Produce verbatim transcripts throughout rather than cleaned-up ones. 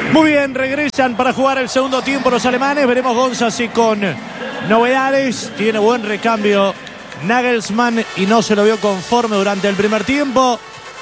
Muy bien, regresan para jugar el segundo tiempo los alemanes. Veremos Gonza si con novedades. Tiene buen recambio Nagelsmann y no se lo vio conforme durante el primer tiempo.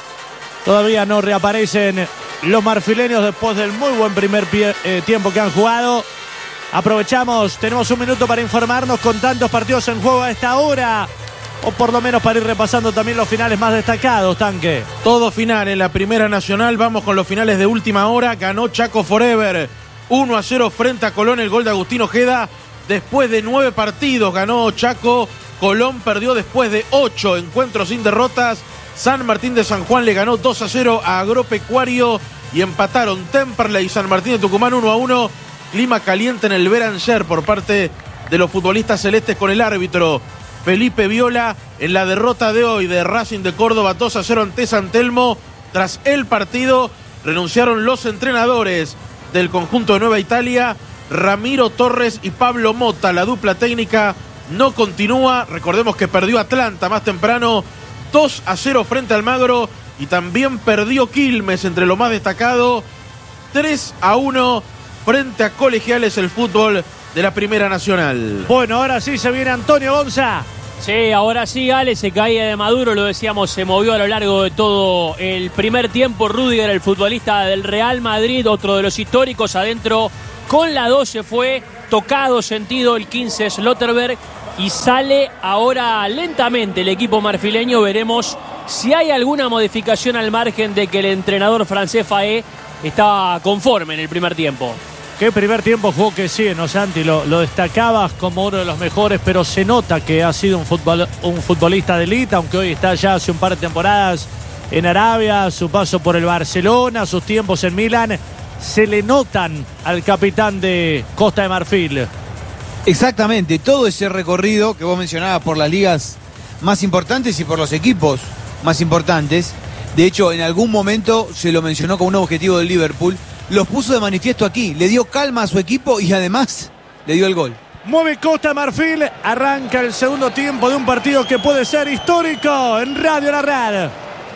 Todavía no reaparecen los marfileños después del muy buen primer pie, eh, tiempo que han jugado. Aprovechamos, tenemos un minuto para informarnos con tantos partidos en juego a esta hora. O por lo menos para ir repasando también los finales más destacados, Tanque. Todo final en la Primera Nacional. Vamos con los finales de última hora. Ganó Chaco Forever uno a cero frente a Colón. El gol de Agustín Ojeda. Después de nueve partidos ganó Chaco. Colón perdió después de ocho encuentros sin derrotas. San Martín de San Juan le ganó dos a cero a Agropecuario. Y empataron Temperley y San Martín de Tucumán uno a uno. Clima caliente en el Beranger por parte de los futbolistas celestes con el árbitro Felipe Viola en la derrota de hoy de Racing de Córdoba dos a cero ante San Telmo. Tras el partido renunciaron los entrenadores del conjunto de Nueva Italia, Ramiro Torres y Pablo Mota. La dupla técnica no continúa. Recordemos que perdió Atlanta más temprano dos a cero frente al Almagro y también perdió Quilmes, entre lo más destacado, tres a uno frente a Colegiales, el fútbol de la Primera Nacional. Bueno, ahora sí se viene Antonio Gonza. Sí, ahora sí, Ale, se caía de Maduro, lo decíamos, se movió a lo largo de todo el primer tiempo. Rüdiger, el futbolista del Real Madrid, otro de los históricos, adentro con la doce fue tocado, sentido el quince Slotterberg, y sale ahora lentamente el equipo marfileño. Veremos si hay alguna modificación al margen de que el entrenador francés Faé está conforme en el primer tiempo. Qué primer tiempo jugó que sí, ¿no, Santi? Lo, lo destacabas como uno de los mejores, pero se nota que ha sido un, futbol, un futbolista de élite, aunque hoy está ya hace un par de temporadas en Arabia, su paso por el Barcelona, sus tiempos en Milán, se le notan al capitán de Costa de Marfil. Exactamente, todo ese recorrido que vos mencionabas por las ligas más importantes y por los equipos más importantes. De hecho, en algún momento se lo mencionó como un objetivo del Liverpool. Los puso de manifiesto aquí, le dio calma a su equipo y además le dio el gol. Mueve Costa de Marfil, arranca el segundo tiempo de un partido que puede ser histórico en Radio La Red.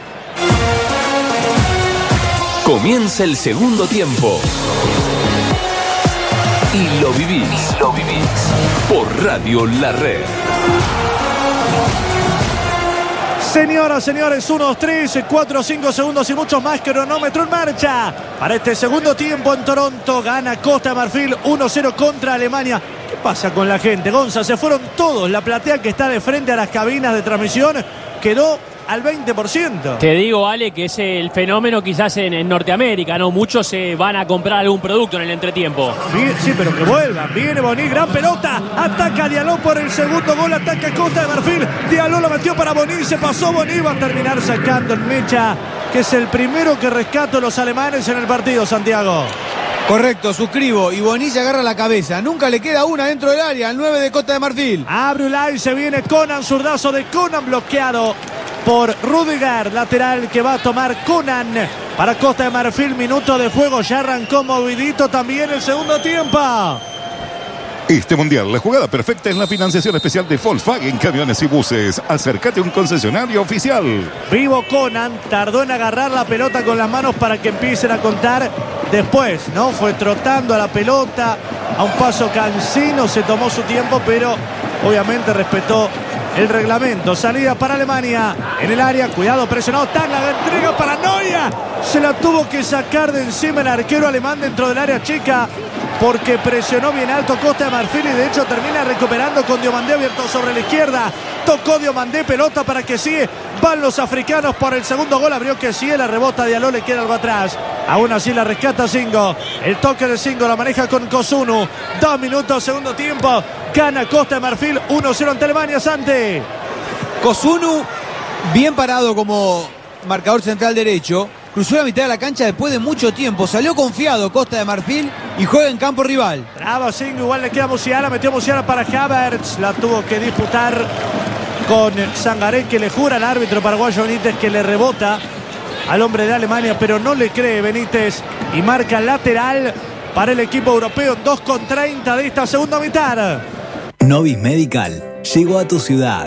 Comienza el segundo tiempo. Y lo vivís, y lo vivís por Radio La Red. Señoras, señores, uno, dos, tres, cuatro, cinco segundos y muchos más. Cronómetro en marcha para este segundo tiempo en Toronto. Gana Costa de Marfil uno cero contra Alemania. ¿Qué pasa con la gente, Gonza? Se fueron todos. La platea que está de frente a las cabinas de transmisión quedó al veinte por ciento. Te digo, Ale, que es el fenómeno quizás en, en Norteamérica, ¿no? Muchos se van a comprar algún producto en el entretiempo. Bien, sí, pero que vuelvan. Viene Boni, gran pelota. Ataca Diallo por el segundo gol. Ataca Costa de Marfil. Diallo lo metió para Boni. Se pasó Boni. Va a terminar sacando el Mecha, que es el primero que rescató los alemanes en el partido, Santiago. Correcto, suscribo. Y Bonilla agarra la cabeza. Nunca le queda una dentro del área. El nueve de Costa de Marfil. Abre Ulay, se viene Conan. Zurdazo de Conan bloqueado por Rüdiger, lateral que va a tomar Conan para Costa de Marfil. Minuto de juego, ya arrancó movidito también el segundo tiempo. Este mundial, la jugada perfecta es la financiación especial de Volkswagen Camiones y Buses. Acércate a un concesionario oficial. Vivo Conan, tardó en agarrar la pelota con las manos para que empiecen a contar después, ¿no? Fue trotando a la pelota, a un paso cansino, se tomó su tiempo, pero obviamente respetó el reglamento. Salida para Alemania en el área, cuidado, presionado Tang, la entrega para Neuer, se la tuvo que sacar de encima el arquero alemán dentro del área chica porque presionó bien alto Costa de Marfil y de hecho termina recuperando con Diomandé abierto sobre la izquierda. Tocó Diomandé, pelota para que sigue, van los africanos por el segundo gol, abrió que sigue, la rebota Diallo, le queda algo atrás, aún así la rescata Singo, el toque de Singo, la maneja con Kosunu, dos minutos, segundo tiempo, gana Costa de Marfil uno cero ante Alemania. Santi. Kosunu, bien parado como marcador central derecho, cruzó la mitad de la cancha después de mucho tiempo, salió confiado Costa de Marfil y juega en campo rival. Bravo Singo, igual le queda Musiala, metió Musiala para Havertz, la tuvo que disputar con Sangaré, que le jura al árbitro paraguayo Benítez que le rebota al hombre de Alemania, pero no le cree Benítez y marca lateral para el equipo europeo. Dos con treinta de esta segunda mitad. Novis Medical llegó a tu ciudad.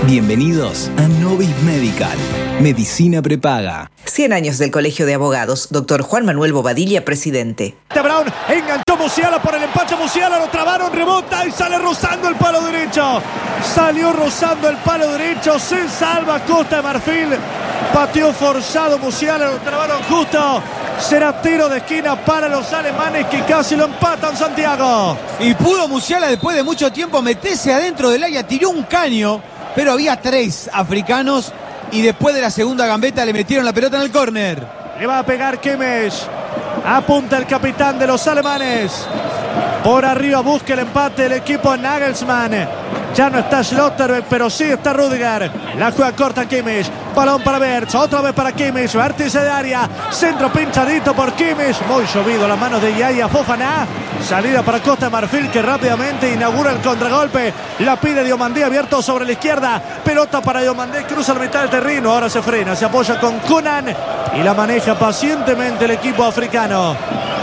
Bienvenidos a Novis Medical, medicina prepaga. cien años del Colegio de Abogados, doctor Juan Manuel Bobadilla, presidente. Brown enganchó Musiala por el empate. Musiala lo trabaron, rebota y sale rozando el palo derecho. Salió rozando el palo derecho. Se salva Costa de Marfil. Pateó forzado Musiala, lo trabaron justo. Será tiro de esquina para los alemanes que casi lo empatan, Santiago. Y pudo Musiala después de mucho tiempo meterse adentro del área, tiró un caño, pero había tres africanos y después de la segunda gambeta le metieron la pelota en el córner. Le va a pegar Kimmich. Apunta el capitán de los alemanes. Por arriba busca el empate el equipo Nagelsmann. Ya no está Schlotterbeck, pero sí está Rüdiger. La juega corta Kimmich. Balón para Wirtz. Otra vez para Kimmich. Vértice de área. Centro pinchadito por Kimmich. Muy llovido las manos de Yaya Fofana. Salida para Costa de Marfil, que rápidamente inaugura el contragolpe. La pide Diomandé, abierto sobre la izquierda. Pelota para Diomandé. Cruza la mitad del terreno. Ahora se frena. Se apoya con Conan. Y la maneja pacientemente el equipo africano.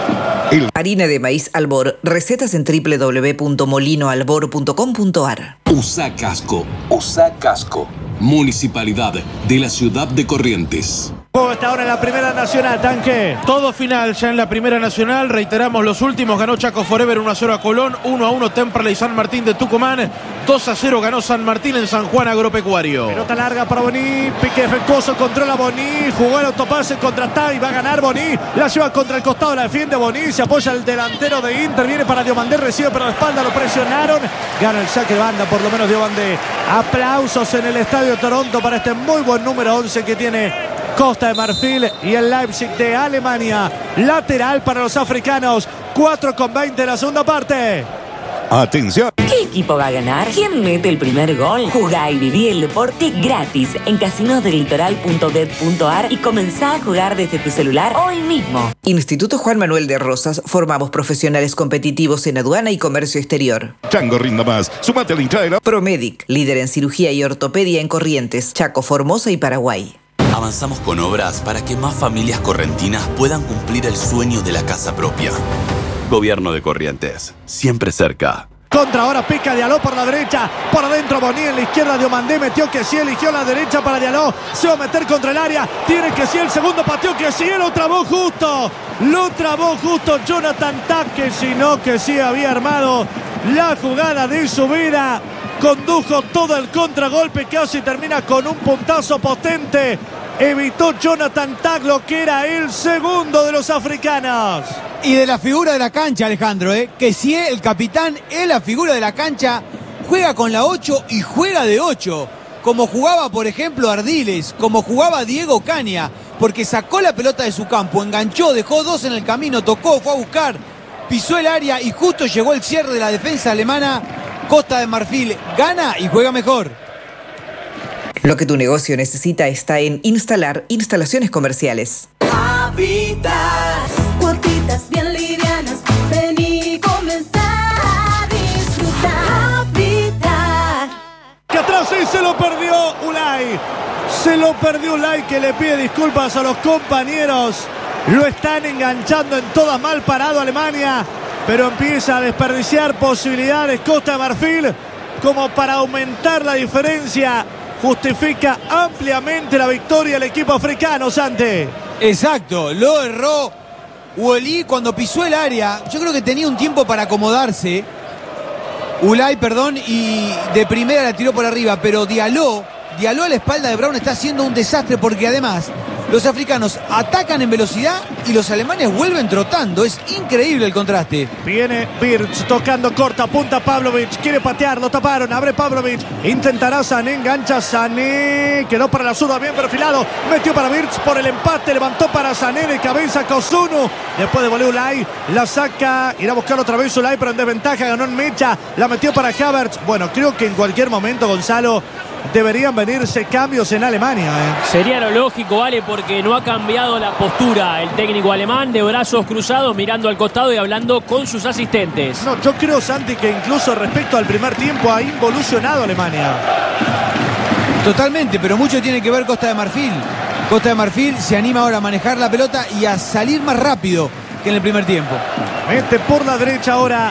Harina de maíz Albor. Recetas en doble u doble u doble u punto molino albor punto com punto ar. Usa casco. Usa casco. Municipalidad de la ciudad de Corrientes. Juego está ahora en la Primera Nacional, Tanque. Todo final ya en la Primera Nacional. Reiteramos los últimos. Ganó Chaco Forever uno a cero a Colón. uno a uno Temperley San Martín de Tucumán. dos a cero ganó San Martín en San Juan Agropecuario. Pelota larga para Boní. Pique efectuoso. Controla Boní. Jugó el autopase contra Tai. Va a ganar Boní. La lleva contra el costado. La defiende Boní. Se apoya el delantero de Inter. Viene para Diomandé. Recibe por la espalda. Lo presionaron. Gana el saque de banda. Por lo menos Diomandé. Aplausos en el Estadio Toronto para este muy buen número once que tiene Costa de Marfil y el Leipzig de Alemania. Lateral para los africanos. cuatro con veinte en la segunda parte. Atención. ¿Qué equipo va a ganar? ¿Quién mete el primer gol? Jugá y viví el deporte gratis en casinos del litoral punto bet punto ar y comenzá a jugar desde tu celular hoy mismo. Instituto Juan Manuel de Rosas. Formamos profesionales competitivos en aduana y comercio exterior. Chango rinda más. Sumate al hincha de la... Promedic, líder en cirugía y ortopedia en Corrientes, Chaco, Formosa y Paraguay. Avanzamos con obras para que más familias correntinas puedan cumplir el sueño de la casa propia. Gobierno de Corrientes, siempre cerca. Contra ahora pica Diallo por la derecha. Por adentro Boní en la izquierda. Diomandé metió que sí, eligió la derecha para Diallo. Se va a meter contra el área. Tiene que sí, el segundo pateó que sí, lo trabó justo. Lo trabó justo Jonathan Tah, que si no que sí había armado la jugada de su vida. Condujo todo el contragolpe, casi termina con un puntazo potente. Evitó Jonathan Tah lo que era el segundo de los africanos. Y de la figura de la cancha, Alejandro, ¿eh? Que si el capitán es la figura de la cancha, juega con la ocho y juega de ocho. Como jugaba, por ejemplo, Ardiles, como jugaba Diego Caña, porque sacó la pelota de su campo, enganchó, dejó dos en el camino, tocó, fue a buscar, pisó el área y justo llegó el cierre de la defensa alemana. Costa de Marfil gana y juega mejor. Lo que tu negocio necesita está en Instalar Instalaciones Comerciales. Habitat, cuotitas bien livianas, ven y comenzar a disfrutar. Habitat. Que atrás sí se lo perdió Ulay. Se lo perdió Ulay, que le pide disculpas a los compañeros. Lo están enganchando en todas, mal parado Alemania, pero empieza a desperdiciar posibilidades Costa de Marfil como para aumentar la diferencia. Justifica ampliamente la victoria del equipo africano, Sante. Exacto, lo erró Ulay cuando pisó el área. Yo creo que tenía un tiempo para acomodarse. Ulay, perdón, y de primera la tiró por arriba, pero Diallo, Diallo a la espalda de Brown está haciendo un desastre porque además los africanos atacan en velocidad y los alemanes vuelven trotando. Es increíble el contraste. Viene Wirtz tocando corta, punta Pavlovic, quiere patear, lo taparon, abre Pavlovic, intentará Sané, engancha Sané, quedó para la zurda bien perfilado, metió para Wirtz por el empate, levantó para Sané de cabeza Kozunu, después de volver Ulay, la saca, irá a buscar otra vez Ulay, pero en desventaja, ganó en mecha, la metió para Havertz. Bueno, creo que en cualquier momento, Gonzalo, deberían venirse cambios en Alemania. ¿eh? Sería lo lógico, vale, porque no ha cambiado la postura el técnico alemán, de brazos cruzados, mirando al costado y hablando con sus asistentes. No, yo creo, Santi, que incluso respecto al primer tiempo ha involucionado Alemania. Totalmente, pero mucho tiene que ver Costa de Marfil. Costa de Marfil se anima ahora a manejar la pelota y a salir más rápido que en el primer tiempo. Mete por la derecha ahora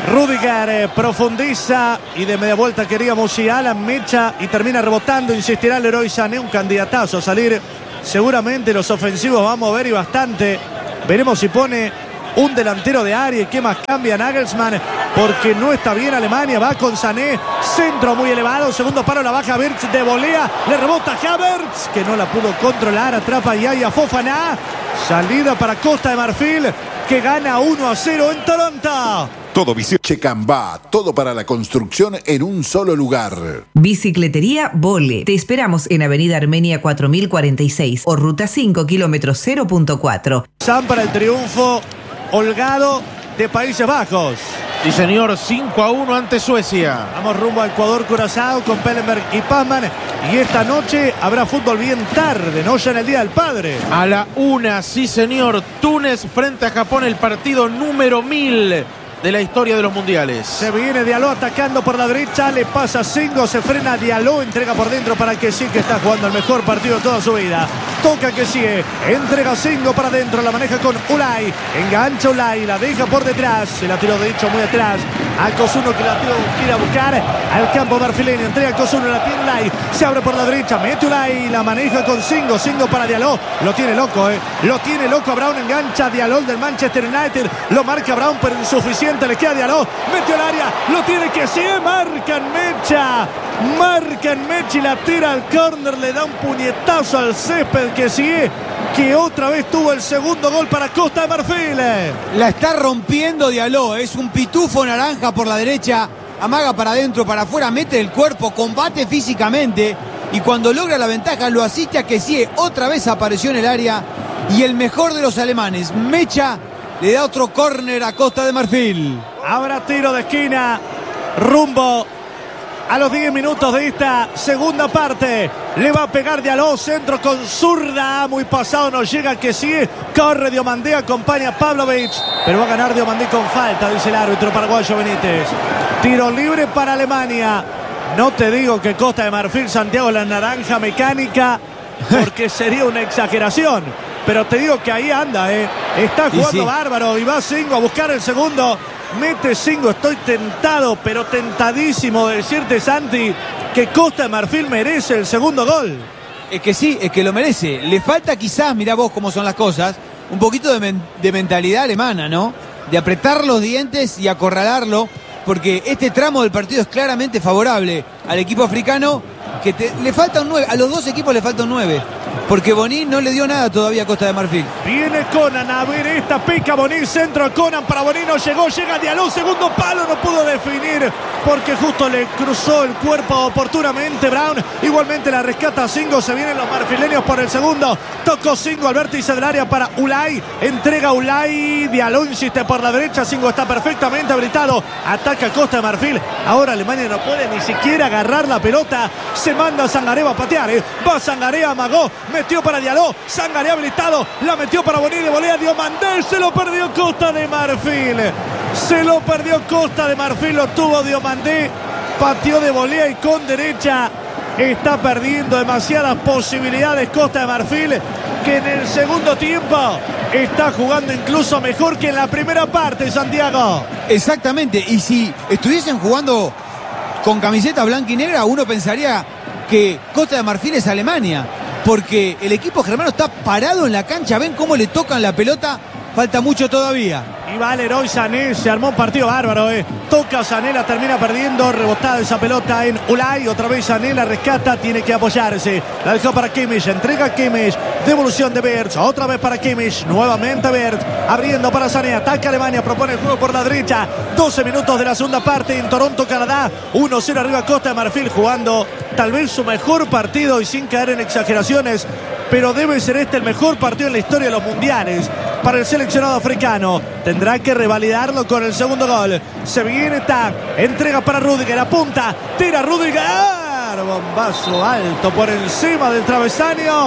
Rüdiger eh, profundiza y de media vuelta quería Musiala, Mecha y termina rebotando. Insistirá Leroy Sané, un candidatazo a salir. Seguramente los ofensivos va a mover y bastante. Veremos si pone un delantero de área y qué más cambia Nagelsmann, porque no está bien Alemania. Va con Sané, centro muy elevado, segundo paro, la baja Wirtz de volea, le rebota Havertz, que no la pudo controlar, atrapa a Yaya Fofana. Salida para Costa de Marfil, que gana uno a cero en Toronto. Todo visión. Checambá, todo para la construcción en un solo lugar. Bicicletería Vole. Te esperamos en Avenida Armenia cuatro mil cuarenta y seis o Ruta cinco, kilómetro cero punto cuatro. San para el triunfo holgado de Países Bajos. Sí, señor, cinco a uno ante Suecia. Vamos rumbo a Ecuador-Curazao con Pellenberg y Pazman. Y esta noche habrá fútbol bien tarde, no ya en el Día del Padre. A la una, sí, señor. Túnez frente a Japón, el partido número mil de la historia de los mundiales. Se viene Diallo atacando por la derecha, le pasa Singo, se frena Diallo, entrega por dentro para que sí, que está jugando el mejor partido de toda su vida. Toca que sigue, entrega Singo para adentro, la maneja con Ulay, engancha Ulay, la deja por detrás, se la tiró de hecho muy atrás a Cosuno, que la quiere a buscar al campo marfileño, entrega a Cosuno, la tiene Ulay, se abre por la derecha, mete Ulay, la maneja con Singo, Singo para Diallo, lo tiene loco, eh, lo tiene loco a Brown, engancha Diallo del Manchester United, lo marca Brown pero insuficiente. Le queda Diallo, metió al área, lo tiene que sí, marcan Mecha, marcan Mecha y la tira al córner, le da un puñetazo al césped que sí, que otra vez tuvo el segundo gol para Costa de Marfil. La está rompiendo Diallo, es un pitufo naranja por la derecha, amaga para adentro, para afuera, mete el cuerpo, combate físicamente y cuando logra la ventaja lo asiste a que sí, otra vez apareció en el área y el mejor de los alemanes, Mecha, le da otro córner a Costa de Marfil. Habrá tiro de esquina rumbo a los diez minutos de esta segunda parte. Le va a pegar Diallo, centro con zurda, muy pasado, no llega que sí. Corre Diomandé, acompaña a Pavlovic, pero va a ganar Diomandé con falta, dice el árbitro paraguayo Benítez. Tiro libre para Alemania. No te digo que Costa de Marfil, Santiago, la naranja mecánica, porque sería una exageración. Pero te digo que ahí anda, ¿eh? Está jugando sí. bárbaro y va Singo a buscar el segundo. Mete Singo, estoy tentado, pero tentadísimo de decirte, Santi, que Costa de Marfil merece el segundo gol. Es que sí, es que lo merece. Le falta quizás, mirá vos cómo son las cosas, un poquito de, men de mentalidad alemana, ¿no? De apretar los dientes y acorralarlo, porque este tramo del partido es claramente favorable al equipo africano, que te, le falta un nueve, a los dos equipos le falta un nueve. Porque Boní no le dio nada todavía a Costa de Marfil. Viene Conan a ver esta pica Boní, centro a Conan para Boní, no llegó, llega Diallo, segundo palo, no pudo definir porque justo le cruzó el cuerpo oportunamente Brown. Igualmente la rescata Singo, se vienen los marfileños por el segundo. Tocó Singo al vértice del área para Ulay, entrega Ulay, Diallo insiste por la derecha, Singo está perfectamente habilitado, ataca Costa de Marfil. Ahora Alemania no puede ni siquiera agarrar la pelota, se manda a Sangaré, va a patear, ¿eh? va Sangaré, amagó, metió para Diallo, Sangaré habilitado, la metió para Boní de volea, Diomandé, se lo perdió Costa de Marfil, se lo perdió Costa de Marfil, lo tuvo Diomandé, pateó de volea y con derecha está perdiendo demasiadas posibilidades Costa de Marfil, que en el segundo tiempo está jugando incluso mejor que en la primera parte, Santiago. Exactamente, y si estuviesen jugando con camiseta blanca y negra, uno pensaría que Costa de Marfil es Alemania, porque el equipo germano está parado en la cancha, ven cómo le tocan la pelota, falta mucho todavía. Y va Leroy Sané, se armó un partido bárbaro, eh. Toca Sané, la termina perdiendo, rebotada esa pelota en Ulay, otra vez Sané la rescata, tiene que apoyarse, la dejó para Kimmich, entrega a Kimmich, devolución de Wirtz, otra vez para Kimmich, nuevamente Wirtz, abriendo para Sané, ataca Alemania, propone el juego por la derecha, doce minutos de la segunda parte en Toronto, Canadá, uno cero arriba Costa de Marfil, jugando tal vez su mejor partido y sin caer en exageraciones, pero debe ser este el mejor partido en la historia de los mundiales para el seleccionado africano. Tendrá que revalidarlo con el segundo gol. Se viene Tac, entrega para Rüdiger, apunta, tira Rüdiger, bombazo alto por encima del travesaño.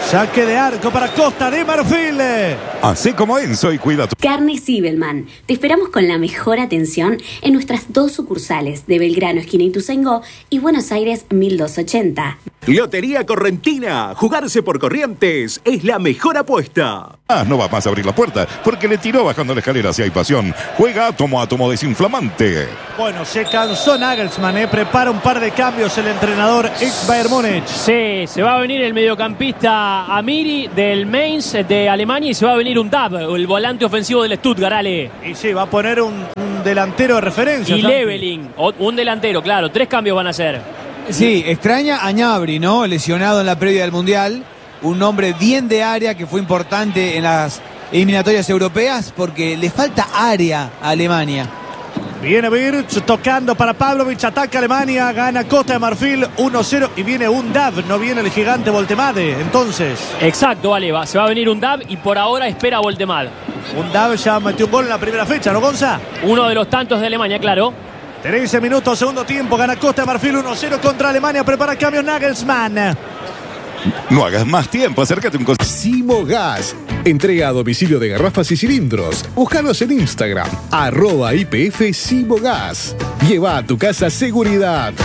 Saque de arco para Costa de Marfil. Así como Enzo y cuida tu... Carne Zibelman. Te esperamos con la mejor atención en nuestras dos sucursales de Belgrano, esquina Ituzaingó, y Buenos Aires mil doscientos ochenta. Lotería Correntina. Jugarse por Corrientes es la mejor apuesta. Ah, no va más a abrir la puerta porque le tiró bajando la escalera si hay pasión. Juega átomo, átomo desinflamante. Bueno, se cansó Nagelsmann, ¿eh? Prepara un par de cambios el entrenador ex Bayern Múnich. Sí, se va a venir el mediocampista Amiri del Mainz de Alemania y se va a venir un Dab, el volante ofensivo del Stuttgart, Ale. Y sí, va a poner un, un delantero de referencia. Y Santi. Leveling, un delantero, claro, tres cambios van a hacer. Sí, extraña a Gnabry, ¿no? Lesionado en la previa del Mundial. Un hombre bien de área que fue importante en las eliminatorias europeas porque le falta área a Alemania. Viene Wirtz tocando para Pavlovic, ataca Alemania, gana Costa de Marfil uno cero y viene un Dab, no viene el gigante Voltemade, entonces. Exacto, vale, va, se va a venir un Dab y por ahora espera Voltemade. Un Dab ya metió un gol en la primera fecha, ¿no, Gonza? Uno de los tantos de Alemania, claro. trece minutos, segundo tiempo, gana Costa de Marfil uno cero contra Alemania, prepara cambio Nagelsmann. No hagas más tiempo, acércate un... Simogas. Entrega a domicilio de garrafas y cilindros. Búscanos en Instagram, arroba I P F Simogas. Lleva a tu casa seguridad.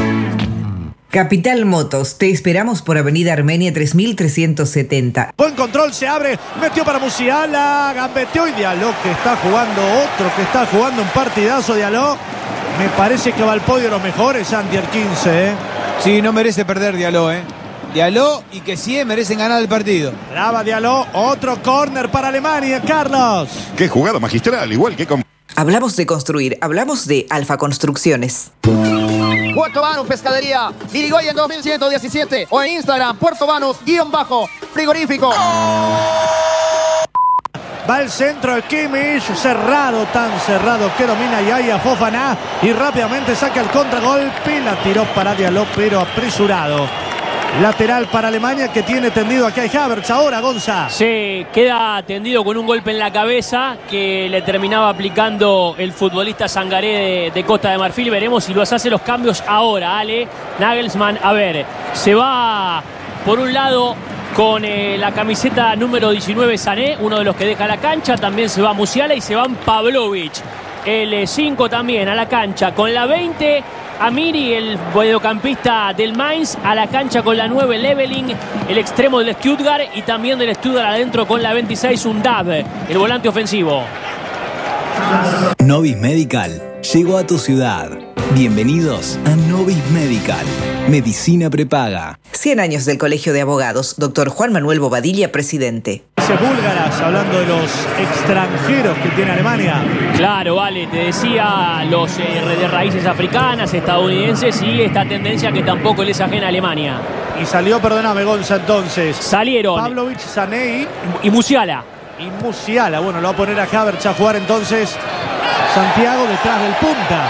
Capital Motos, te esperamos por Avenida Armenia tres mil trescientos setenta. Buen control, se abre, metió para Musiala, gambeteó y Diallo que está jugando otro, que está jugando un partidazo Diallo. Me parece que va al podio de los mejores, Santi, el quince, ¿eh? Sí, no merece perder Diallo, ¿eh? Diallo y que sí merecen ganar el partido. Brava Diallo, otro córner para Alemania, Carlos. Qué jugada magistral, igual que con... Hablamos de construir, hablamos de Alfa Construcciones. Puerto Banus Pescadería, Irigoyen dos mil ciento diecisiete o en Instagram, Puerto Banus, guión bajo, frigorífico. Va al centro de Kimmich, cerrado, tan cerrado que domina Yaya Fofana y rápidamente saca el contragolpe. La tiró para Diallo, pero apresurado. Lateral para Alemania que tiene tendido a Kai Havertz ahora, Gonza. Sí, queda tendido con un golpe en la cabeza que le terminaba aplicando el futbolista Sangaré de, de Costa de Marfil. Veremos si los hace los cambios ahora, Ale. Nagelsmann, a ver, se va por un lado con eh, la camiseta número diecinueve Sané, uno de los que deja la cancha. También se va Musiala y se van Pavlovic. El cinco también a la cancha con la veinte. Amiri, el mediocampista del Mainz, a la cancha con la nueve Leveling, el extremo del Stuttgart y también del Stuttgart adentro con la veintiséis un Dab, el volante ofensivo. Novis Medical llegó a tu ciudad. Bienvenidos a Novis Medical, medicina prepaga. cien años del Colegio de Abogados, doctor Juan Manuel Bobadilla, presidente. Búlgaras, hablando de los extranjeros que tiene Alemania. Claro, vale, te decía los eh, de raíces africanas, estadounidenses y esta tendencia que tampoco les ajena a Alemania. Y salió, perdóname, Gonza, entonces. Salieron. Pavlovic, Sané y, y Musiala. Y Musiala, bueno, lo va a poner a Havertz a jugar entonces Santiago detrás del punta.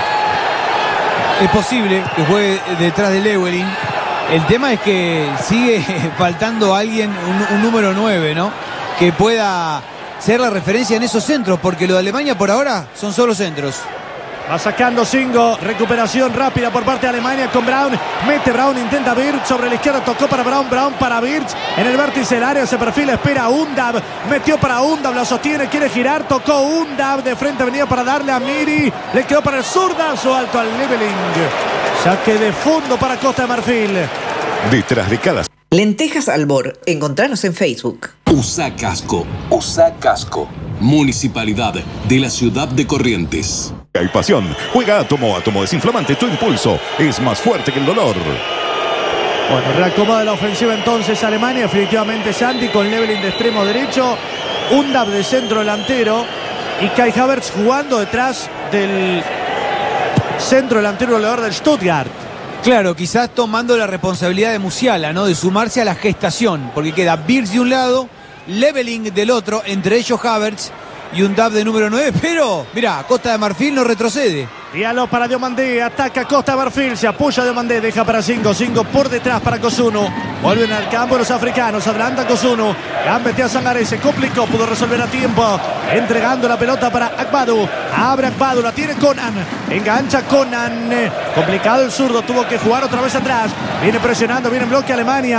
Es posible que juegue detrás de Leveling. El tema es que sigue faltando alguien, un, un número nueve, ¿no? Que pueda ser la referencia en esos centros, porque lo de Alemania por ahora son solo centros. Va sacando Singo, recuperación rápida por parte de Alemania con Braun, mete Braun, intenta Wirtz, sobre la izquierda tocó para Braun, Braun para Wirtz, en el vértice del área se perfila, espera Undab, metió para Undab, la sostiene, quiere girar, tocó Undab, de frente venía para darle a Miri, le quedó para el zurdazo alto al Leveling, saque de fondo para Costa de Marfil. Detrás de cada... Lentejas Albor, encontranos en Facebook. Usa casco, usa casco. Municipalidad de la ciudad de Corrientes. Hay pasión. Juega átomo, átomo desinflamante. Tu impulso es más fuerte que el dolor. Bueno, reacomoda la ofensiva entonces Alemania. Definitivamente Santi con Leveling de extremo derecho. Undab de centro delantero. Y Kai Havertz jugando detrás del centro delantero goleador del Stuttgart. Claro, quizás tomando la responsabilidad de Musiala, ¿no? De sumarse a la gestación. Porque queda Wirtz de un lado, Leveling del otro, entre ellos Havertz y un Dab de número nueve, pero mira, Costa de Marfil no retrocede. Diallo para Diomandé, ataca Costa de Marfil, se apoya Diomandé, deja para cinco, cinco por detrás para Kosuno. Vuelven al campo los africanos, adelanta Kosuno, gambetea Sangaré, se complicó, pudo resolver a tiempo, entregando la pelota para Akbadu, abre Akbadu, la tiene Conan, engancha Conan, complicado el zurdo, tuvo que jugar otra vez atrás, viene presionando, viene en bloque Alemania,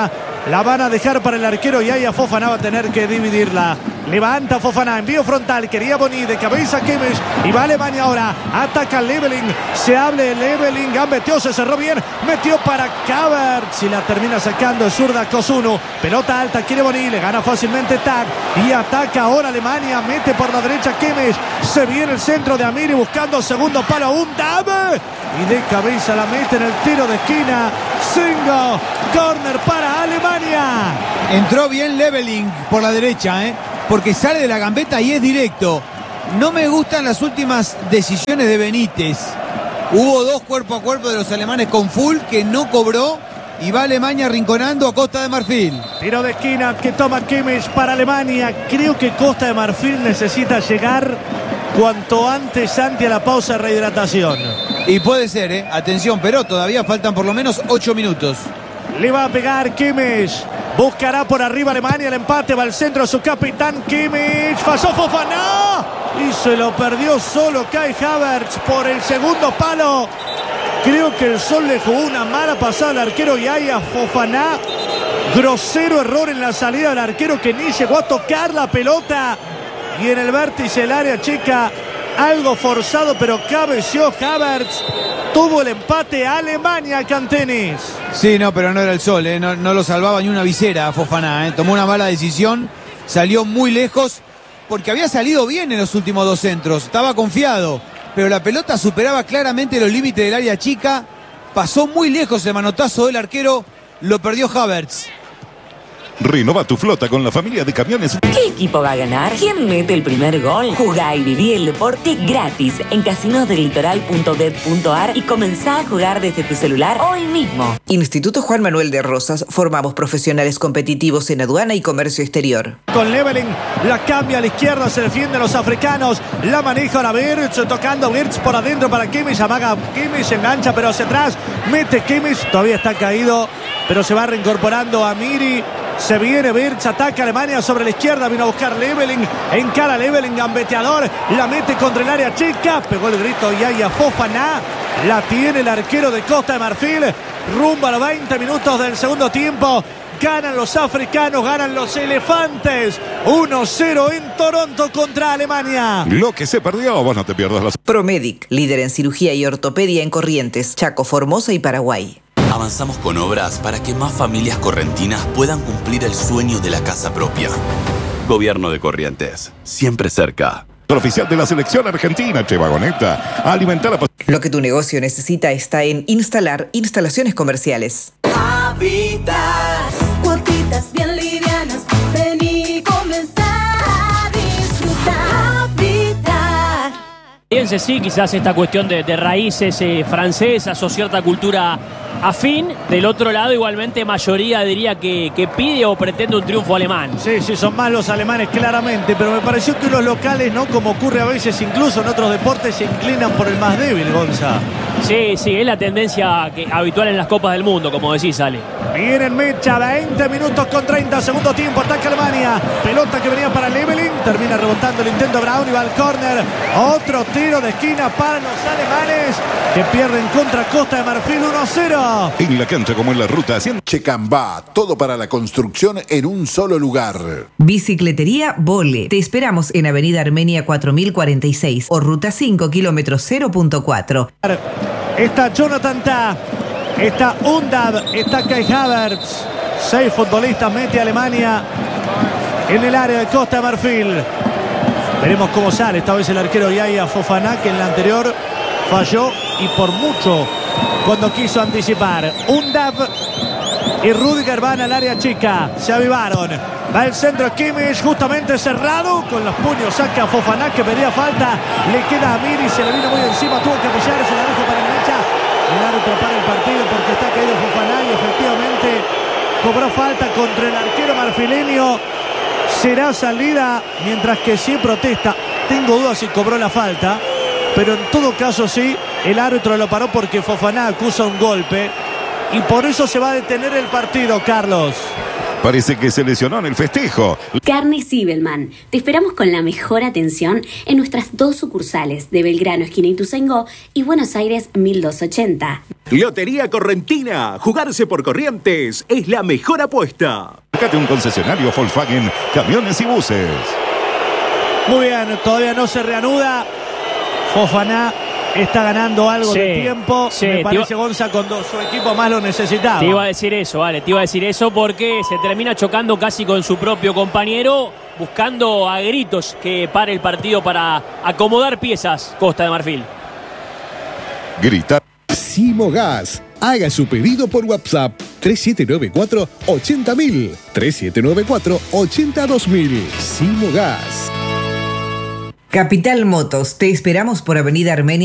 La van a dejar para el arquero y ahí a Fofana va a tener que dividirla. Levanta Fofana, envío frontal, quería Boni, de cabeza Kimmich y va Alemania ahora, ataca Leveling, se abre Leveling, metió, se cerró bien, metió para Havertz y la termina sacando zurda Kosunu, pelota alta, quiere Boni, le gana fácilmente Tag y ataca ahora Alemania, mete por la derecha Kimmich, se viene el centro de Amiri buscando segundo palo, un dame y de cabeza la mete en el tiro de esquina, Singo, corner para Alemania. Entró bien Leveling por la derecha, ¿eh? Porque sale de la gambeta y es directo. No me gustan las últimas decisiones de Benítez. Hubo dos cuerpo a cuerpo de los alemanes con Full que no cobró y va Alemania rinconando a Costa de Marfil. Tiro de esquina que toma Kimmich para Alemania. Creo que Costa de Marfil necesita llegar cuanto antes ante a la pausa de rehidratación. Y puede ser, ¿eh? Atención, pero todavía faltan por lo menos ocho minutos. Le va a pegar Kimmich. Buscará por arriba Alemania el empate. Va al centro su capitán Kimmich. Falló Fofana. Y se lo perdió solo Kai Havertz por el segundo palo. Creo que el Sol le jugó una mala pasada al arquero Yaya Fofana. Grosero error en la salida del arquero que ni llegó a tocar la pelota. Y en el vértice del área chica, algo forzado, pero cabeció Havertz. Tuvo el empate Alemania, Cantenis. Sí, no, pero no era el Sol, ¿eh? no, no lo salvaba ni una visera a Fofana. ¿eh? Tomó una mala decisión, salió muy lejos, porque había salido bien en los últimos dos centros. Estaba confiado, pero la pelota superaba claramente los límites del área chica. Pasó muy lejos el manotazo del arquero, lo perdió Havertz. Renova tu flota con la familia de camiones. ¿Qué equipo va a ganar? ¿Quién mete el primer gol? Jugá y viví el deporte gratis en casinos del litoral punto bet punto ar y comenzá a jugar desde tu celular hoy mismo. Instituto Juan Manuel de Rosas, formamos profesionales competitivos en aduana y comercio exterior. Con Leveling, la cambia a la izquierda, se defienden los africanos, la maneja ahora Wirtz, tocando Wirtz por adentro para Kimmich, amaga Kimmich, engancha pero hacia atrás, mete Kimmich, todavía está caído, pero se va reincorporando a Miri. Se viene Wirtz, ataca Alemania sobre la izquierda, vino a buscar Leveling, encara Leveling, gambeteador, la mete contra el área chica, pegó el grito Yaya Fofana, la tiene el arquero de Costa de Marfil, rumbo a los veinte minutos del segundo tiempo, ganan los africanos, ganan los elefantes, uno cero en Toronto contra Alemania. Lo que se perdió, vos no te pierdas las... Promedic, líder en cirugía y ortopedia en Corrientes, Chaco, Formosa y Paraguay. Avanzamos con obras para que más familias correntinas puedan cumplir el sueño de la casa propia. Gobierno de Corrientes, siempre cerca. El oficial de la selección argentina, Che Vagoneta, alimentar la... Lo que tu negocio necesita está en Instalar Instalaciones Comerciales. Habitas, cuotitas bien livianas, ven y comenzá a disfrutar. Habitar. Fíjense, sí, quizás esta cuestión de, de raíces eh, francesas o cierta cultura afín. Del otro lado, igualmente, mayoría diría que, que pide o pretende un triunfo alemán. Sí, sí, son más los alemanes claramente, pero me pareció que los locales, ¿no? Como ocurre a veces incluso en otros deportes, se inclinan por el más débil, Gonza. Sí, sí, es la tendencia que, habitual en las Copas del Mundo, como decís, Ale. Viene en mecha, veinte minutos con treinta, segundo tiempo, ataca Alemania. Pelota que venía para Leveling, termina rebotando el intento Brown y va al córner. Otro tiro de esquina para los alemanes que pierden contra Costa de Marfil uno a cero. En la cancha como en la ruta haciendo... Checambá, todo para la construcción en un solo lugar. Bicicletería Vole. Te esperamos en Avenida Armenia cuatro mil cuarenta y seis o Ruta cinco, kilómetro cero punto cuatro. Está Jonathan Tah, está Undav, está Kai Havertz. Seis futbolistas mete a Alemania en el área de Costa de Marfil. Veremos cómo sale esta vez el arquero Yaya Fofana, que en la anterior falló y por mucho cuando quiso anticipar. Undav y Rudiger van al área chica, se avivaron. Va el centro Kimmich, justamente cerrado, con los puños saca a Fofana, que pedía falta, le queda a Miri, se le vino muy encima, tuvo que pillar, se la dejó para el mecha. El árbitro para el partido porque está caído Fofana y efectivamente cobró falta contra el arquero marfileño. Será salida, mientras que sí protesta. Tengo dudas si cobró la falta, pero en todo caso sí, el árbitro lo paró porque Fofana acusa un golpe y por eso se va a detener el partido, Carlos. Parece que se lesionó en el festejo. Carnes Zibelman. Te esperamos con la mejor atención en nuestras dos sucursales de Belgrano, esquina Ituzaingó, y Buenos Aires mil doscientos ochenta. Lotería Correntina. Jugarse por Corrientes es la mejor apuesta. Acércate a un concesionario Volkswagen, camiones y buses. Muy bien, todavía no se reanuda. Fofana está ganando algo Sí, de tiempo. sí, Me te parece iba- Gonza cuando su equipo más lo necesitaba. Te iba a decir eso, vale, te iba a decir eso porque se termina chocando casi con su propio compañero, buscando a gritos que pare el partido para acomodar piezas Costa de Marfil. Grita. Simogas. Haga su pedido por WhatsApp tres siete nueve cuatro ochenta mil. tres siete nueve cuatro ochenta dos mil. Simogas. Capital Motos, te esperamos por Avenida Armenia